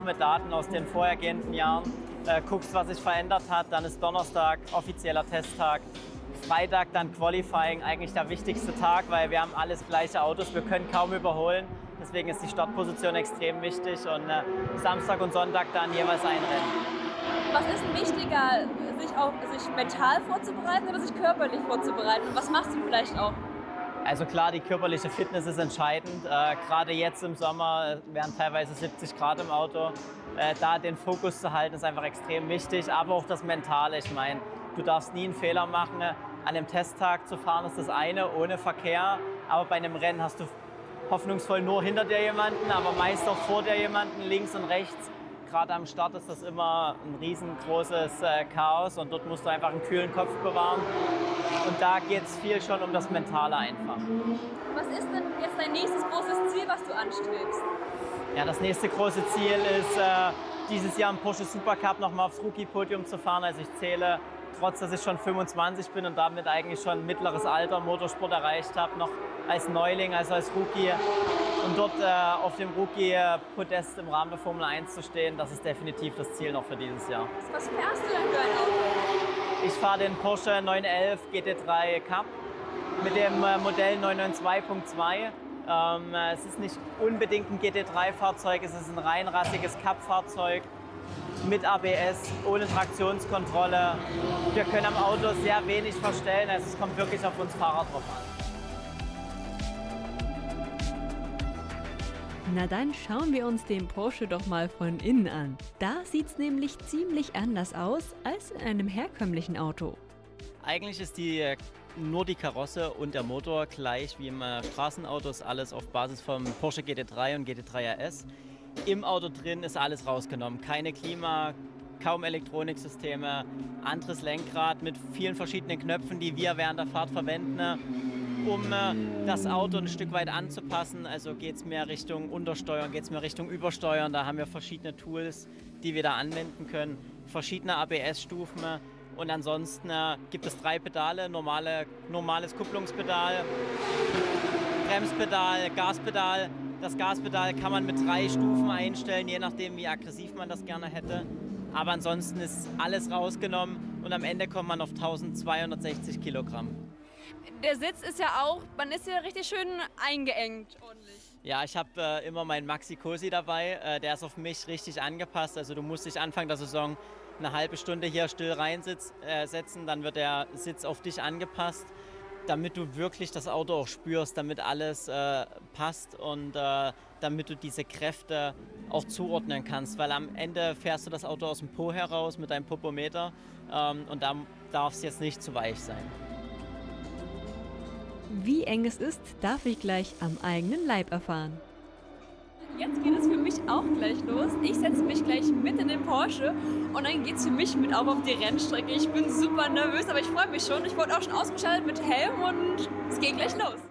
mit Daten aus den vorhergehenden Jahren, guckst, was sich verändert hat. Dann ist Donnerstag offizieller Testtag. Freitag dann Qualifying, eigentlich der wichtigste Tag, weil wir haben alles gleiche Autos, wir können kaum überholen. Deswegen ist die Startposition extrem wichtig und Samstag und Sonntag dann jeweils ein Rennen. Was ist denn wichtiger, sich mental vorzubereiten oder sich körperlich vorzubereiten? Und was machst du vielleicht auch? Also klar, die körperliche Fitness ist entscheidend. Gerade jetzt im Sommer wären teilweise 70 Grad im Auto. Da den Fokus zu halten, ist einfach extrem wichtig, aber auch das Mentale. Ich meine, du darfst nie einen Fehler machen. An einem Testtag zu fahren ist das eine, ohne Verkehr. Aber bei einem Rennen hast du hoffnungsvoll nur hinter dir jemanden, aber meist auch vor dir jemanden, links und rechts. Gerade am Start ist das immer ein riesengroßes Chaos und dort musst du einfach einen kühlen Kopf bewahren. Und da geht es viel schon um das Mentale einfach. Was ist denn jetzt dein nächstes großes Ziel, was du anstrebst? Ja, das nächste große Ziel ist, dieses Jahr im Porsche Supercup nochmal aufs Rookie-Podium zu fahren. Also ich zähle, trotz dass ich schon 25 bin und damit eigentlich schon mittleres Alter Motorsport erreicht habe, noch als Neuling, also als Rookie. Und dort auf dem Rookie-Podest im Rahmen der Formel 1 zu stehen, das ist definitiv das Ziel noch für dieses Jahr. Was fährst du denn für ein Auto? Ich fahre den Porsche 911 GT3 Cup mit dem Modell 992.2. Es ist nicht unbedingt ein GT3-Fahrzeug, es ist ein reinrassiges Cup-Fahrzeug mit ABS, ohne Traktionskontrolle. Wir können am Auto sehr wenig verstellen, also es kommt wirklich auf uns Fahrer drauf an. Na dann schauen wir uns den Porsche doch mal von innen an. Da sieht's nämlich ziemlich anders aus als in einem herkömmlichen Auto. Eigentlich ist nur die Karosse und der Motor gleich wie im Straßenauto, ist alles auf Basis vom Porsche GT3 und GT3 RS. Im Auto drin ist alles rausgenommen, keine Klima, kaum Elektroniksysteme, anderes Lenkrad mit vielen verschiedenen Knöpfen, die wir während der Fahrt verwenden, um das Auto ein Stück weit anzupassen. Also geht es mehr Richtung Untersteuern, geht es mehr Richtung Übersteuern. Da haben wir verschiedene Tools, die wir da anwenden können, verschiedene ABS-Stufen. Und ansonsten gibt es 3 Pedale, normales Kupplungspedal, Bremspedal, Gaspedal. Das Gaspedal kann man mit 3 Stufen einstellen, je nachdem wie aggressiv man das gerne hätte. Aber ansonsten ist alles rausgenommen und am Ende kommt man auf 1260 Kilogramm. Der Sitz ist ja auch, man ist ja richtig schön eingeengt ordentlich. Ja, ich habe immer meinen Maxi Cosi dabei, der ist auf mich richtig angepasst. Also du musst dich Anfang der Saison eine halbe Stunde hier still reinsetzen, dann wird der Sitz auf dich angepasst, damit du wirklich das Auto auch spürst, damit alles passt und damit du diese Kräfte auch zuordnen kannst. Weil am Ende fährst du das Auto aus dem Po heraus mit deinem Popometer und da darf es jetzt nicht zu weich sein. Wie eng es ist, darf ich gleich am eigenen Leib erfahren. Jetzt geht es für mich auch gleich los. Ich setze mich gleich mit in den Porsche und dann geht es für mich mit auf die Rennstrecke. Ich bin super nervös, aber ich freue mich schon. Ich wurde auch schon ausgeschaltet mit Helm und es geht gleich los.